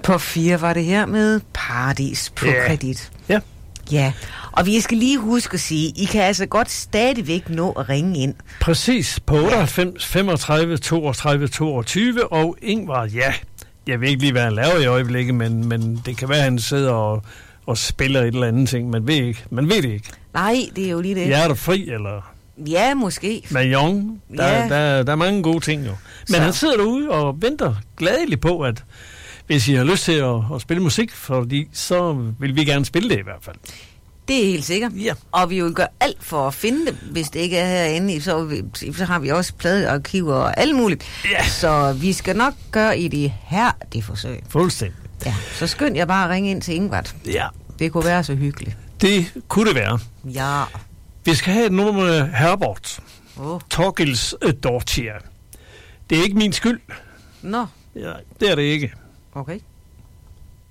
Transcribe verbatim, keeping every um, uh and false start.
På fire var det her med Paradis på Ja. kredit. Ja. Ja, og vi skal lige huske at sige, I kan altså godt stadigvæk nå at ringe ind. Præcis, på otteoghalvfems femogtredive toogtredive toogtyve, og Ingvar, ja, jeg ved ikke lige, hvad han laver i øjeblikket, men, men det kan være, at han sidder og, og spiller et eller andet ting, man ved ikke, man ved det ikke. Nej, det er jo lige det. Jeg er der fri, eller Ja, måske. Mahjong, der, Ja. der, der, der er mange gode ting jo. Men Så. han sidder derude og venter gladeligt på, at hvis I har lyst til at, at spille musik, fordi så vil vi gerne spille det i hvert fald. Det er helt sikkert. Ja. Og vi vil gøre alt for at finde det, hvis det ikke er herinde. Så, vi, så har vi også pladearkiver og alt muligt. Ja. Så vi skal nok gøre i det her, det forsøg. Fuldstændig. Ja. Så skynd jeg bare at ringe ind til Ingvard. Ja, Det kunne være så hyggeligt. det kunne det være. Ja. Vi skal have et nummer med Herbert. Oh. Torgils Dortier. Det er ikke min skyld. Nå, Ja, det er det ikke. okay.